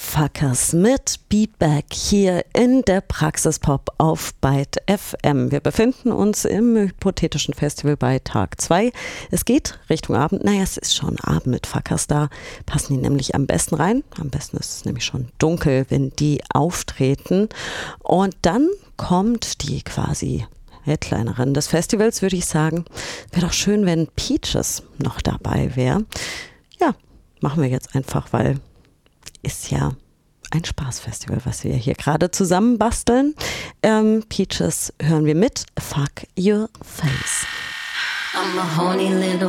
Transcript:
Fuckers mit Beatback hier in der Praxispop auf Byte FM. Wir befinden uns im hypothetischen Festival bei Tag 2. Es geht Richtung Abend. Naja, es ist schon Abend mit Fuckers, da passen die nämlich am besten rein. Am besten ist es nämlich schon dunkel, wenn die auftreten. Und dann kommt die quasi Headlinerin des Festivals, würde ich sagen. Wäre doch schön, wenn Peaches noch dabei wäre. Ja, machen wir jetzt einfach, weil ist ja ein Spaßfestival, was wir hier gerade zusammen basteln. Peaches hören wir mit Fuck Your Face. I'm a horny little